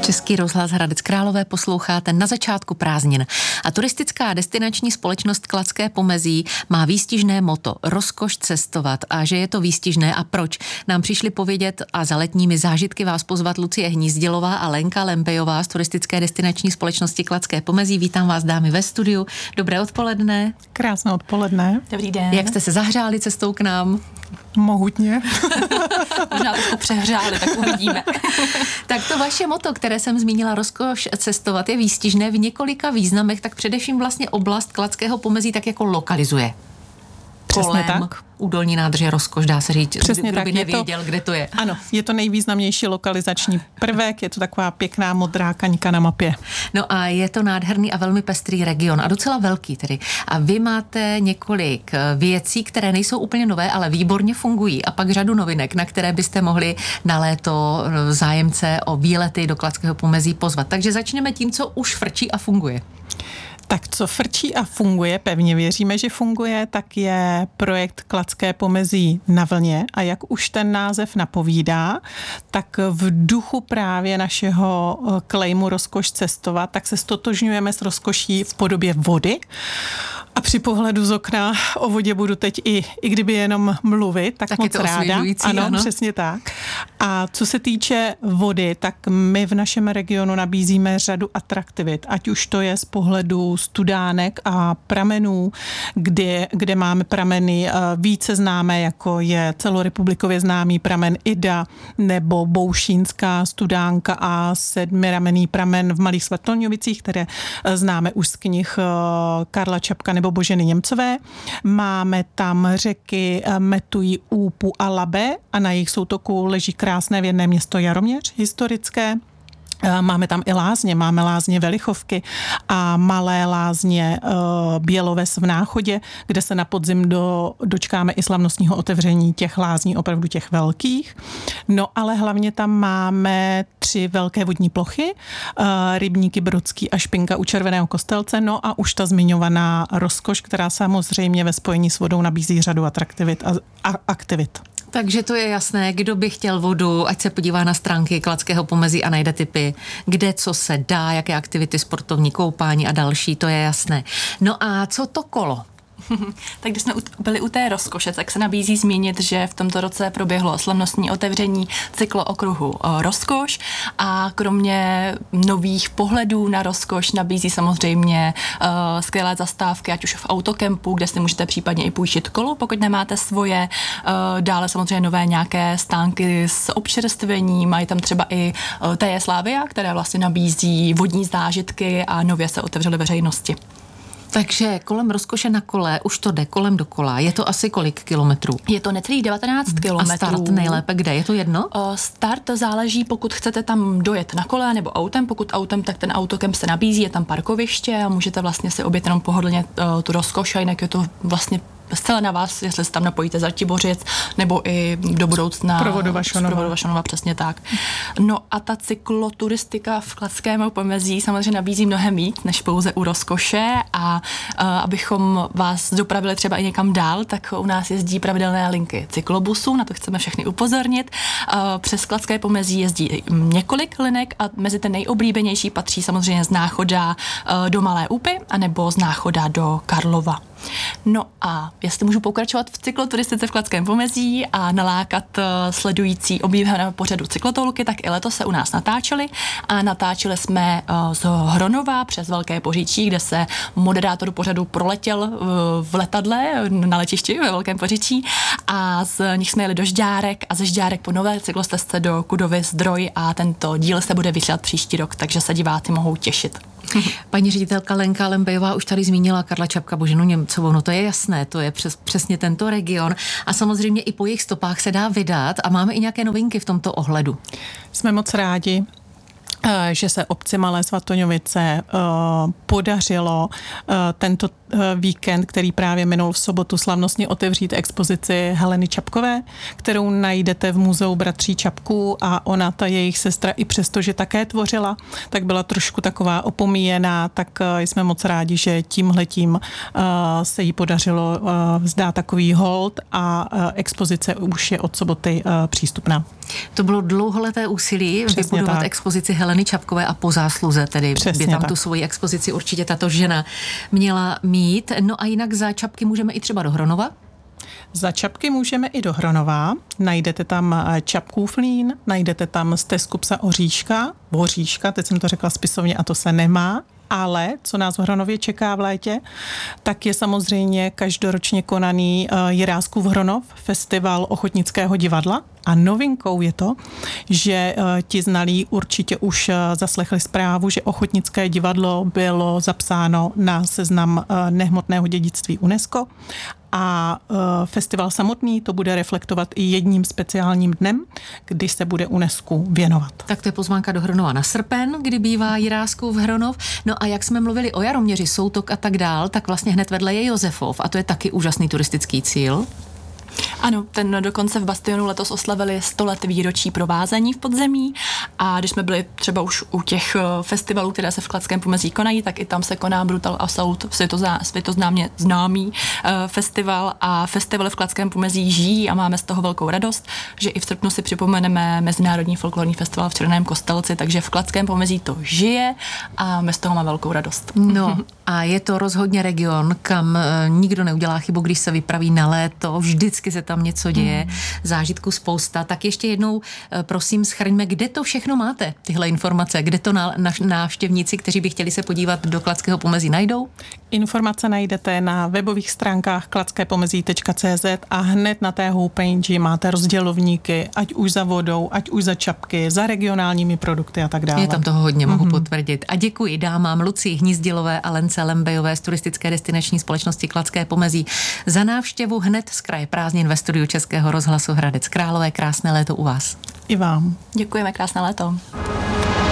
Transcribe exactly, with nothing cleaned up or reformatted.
Český rozhlas Hradec Králové posloucháte na začátku prázdnin. A turistická destinační společnost Kladské Pomezí má výstižné motto rozkoš cestovat. A že je to výstižné a proč, nám přišli povědět a za letními zážitky vás pozvat Lucie Hnízdělová a Lenka Lempejová z turistické destinační společnosti Kladské Pomezí. Vítám vás, dámy, ve studiu. Dobré odpoledne. Krásné odpoledne. Dobrý den. Jak jste se zahřáli cestou k nám? Mohutně. Možná trošku přehřáli, tak uvidíme. Tak to vaše motto, které jsem zmínila, rozkoš cestovat, je výstižné v několika významech, tak především vlastně oblast Kladského Pomezí tak jako lokalizuje. Přesně Kolem tak. údolní nádrže rozkoš, dá se říct. Přesně kdo tak. by nevěděl, to, kde to je. Ano, je to nejvýznamnější lokalizační prvek, je to taková pěkná modrá kaňka na mapě. No a je to nádherný a velmi pestrý region a docela velký tedy. A vy máte několik věcí, které nejsou úplně nové, ale výborně fungují a pak řadu novinek, na které byste mohli na léto zájemce o výlety do Kladského Pomezí pozvat. Takže začneme tím, co už frčí a funguje. Tak co frčí a funguje, pevně věříme, že funguje, tak je projekt Kladské Pomezí na vlně a jak už ten název napovídá, tak v duchu právě našeho klejmu rozkoš cestovat, tak se stotožňujeme s rozkoší v podobě vody. A při pohledu z okna o vodě budu teď i, i kdyby jenom mluvit, tak, tak moc ráda. Ano, ano, přesně tak. A co se týče vody, tak my v našem regionu nabízíme řadu atraktivit, ať už to je z pohledu studánek a pramenů, kde, kde máme prameny více známé, jako je celorepublikově známý pramen Ida, nebo Boušínská studánka a sedmiramenný pramen v Malých Svatlňovicích, které známe už z knih Karla Čapka nebo Boženy Němcové. Máme tam řeky Metují, Úpu a Labe a na jejich soutoku leží krásné věrné město Jaroměř, historické. Máme tam i lázně, máme lázně Velichovky a malé lázně e, Běloves v Náchodě, kde se na podzim do, dočkáme i slavnostního otevření těch lázní, opravdu těch velkých. No ale hlavně tam máme tři velké vodní plochy, e, rybníky Brodský a Špinka u Červeného Kostelce, no a už ta zmiňovaná rozkoš, která samozřejmě ve spojení s vodou nabízí řadu atraktivit a, a aktivit. Takže to je jasné, kdo by chtěl vodu, ať se podívá na stránky Kladského Pomezí a najde tipy, kde co se dá, jaké aktivity, sportovní, koupání a další, to je jasné. No a co to kolo? Tak když jsme byli u té rozkoše, tak se nabízí zmínit, že v tomto roce proběhlo slavnostní otevření cyklookruhu Rozkoš a kromě nových pohledů na rozkoš nabízí samozřejmě uh, skvělé zastávky, ať už v autokempu, kde si můžete případně i půjčit kolo, pokud nemáte svoje. Uh, dále samozřejmě nové nějaké stánky s občerstvením, mají tam třeba i uh, T J Slavia, které vlastně nabízí vodní zážitky a nově se otevřely veřejnosti. Takže kolem rozkoše na kole, už to jde kolem dokola. Je to asi kolik kilometrů? Je to necelých devatenáct kilometrů. A start nejlépe kde? Je to jedno? Start záleží, pokud chcete tam dojet na kole nebo autem. Pokud autem, tak ten autokemp se nabízí, je tam parkoviště a můžete vlastně si objet jenom pohodlně uh, tu rozkoš a jinak je to vlastně zcela na vás, jestli se tam napojíte za Tibořic nebo i do budoucna Provodova Šanova. Provodova Šanova, přesně tak. No a ta cykloturistika v Kladském Pomezí samozřejmě nabízí mnohem víc než pouze u rozkoše a uh, abychom vás dopravili třeba i někam dál, tak u nás jezdí pravidelné linky cyklobusů, na to chceme všechny upozornit. Uh, přes Kladské Pomezí jezdí několik linek a mezi ten nejoblíbenější patří samozřejmě z Náchoda uh, do Malé Úpy anebo z Náchoda do Karlova. No a jestli můžu pokračovat v cykloturistice v Kladském Pomezí a nalákat uh, sledující oblíbeného pořadu cyklotolky, tak i letos se u nás natáčeli a natáčeli jsme uh, z Hronova přes Velké Poříčí, kde se moderátor pořadu proletěl uh, v letadle na letišti ve Velkém Poříčí a z nich jsme jeli do Žďárek a ze Žďárek po nové cyklostezce do Kudovy Zdroj a tento díl se bude vysílat příští rok, takže se diváci mohou těšit. Paní ředitelka Lenka Lempejová už tady zmínila Karla Čapka, Boženu Němcovou, no to je jasné, to je přes, přesně tento region a samozřejmě i po jejich stopách se dá vydat a máme i nějaké novinky v tomto ohledu. Jsme moc rádi, že se obci Malé Svatoňovice uh, podařilo uh, tento uh, víkend, který právě minul v sobotu, slavnostně otevřít expozici Heleny Čapkové, kterou najdete v muzeu bratří Čapků a ona, ta jejich sestra, i přesto, že také tvořila, tak byla trošku taková opomíjená, tak uh, jsme moc rádi, že tímhletím uh, se jí podařilo uh, vzdát takový hold a uh, expozice už je od soboty uh, přístupná. To bylo dlouholeté úsilí Přesně vybudovat tak. expozici Heleny Čapkové a po zásluze, tedy Přesně by tam tak. tu svoji expozici určitě tato žena měla mít. No a jinak za Čapky můžeme i třeba do Hronova? Za Čapky můžeme i do Hronova. Najdete tam Čapkův mlýn, najdete tam stezku psa Oříška, Voříška, teď jsem to řekla spisovně a to se nemá. Ale co nás v Hronově čeká v létě, tak je samozřejmě každoročně konaný Jiráskův Hronov, festival ochotnického divadla. A novinkou je to, že ti znalí určitě už zaslechli zprávu, že ochotnické divadlo bylo zapsáno na seznam nehmotného dědictví UNESCO a festival samotný to bude reflektovat i jedním speciálním dnem, kdy se bude UNESCO věnovat. Tak to je pozvánka do Hronova na srpen, kdy bývá Jiráskův Hronov. No a jak jsme mluvili o Jaroměři, Soutok a tak dál, tak vlastně hned vedle je Josefov a to je taky úžasný turistický cíl. Ano, ten dokonce v Bastionu letos oslavili sto let výročí provázení v podzemí a když jsme byli třeba už u těch festivalů, které se v Kladském Pomezí konají, tak i tam se koná Brutal Assault, světozná, světoznámě známý uh, festival a festivaly v Kladském Pomezí žijí a máme z toho velkou radost, že i v srpnu si připomeneme Mezinárodní folklorní festival v Černém Kostelci, takže v Kladském Pomezí to žije a my z toho máme velkou radost. No a je to rozhodně region, kam nikdo neudělá chybu, když se vypraví na léto, vždycky se tam něco děje, mm. zážitku spousta. Tak ještě jednou prosím shrňme, kde to všechno máte, tyhle informace, kde to na, na, návštěvníci, kteří by chtěli se podívat do Kladského Pomezí, najdou? Informace najdete na webových stránkách kladsképomezí tečka cé zet a hned na té homepage máte rozdělovníky, ať už za vodou, ať už za Čapky, za regionálními produkty a tak dále. Je tam toho hodně, mohu mm-hmm. potvrdit. A děkuji dámám Lucii Hnízdilové a Lence Lembejové z turistické destinační společnosti Kladské Pomezí za návštěvu hned z kraje prázdnin ve studiu Českého rozhlasu Hradec Králové. Krásné léto u vás. I vám. Děkujeme, krásné léto.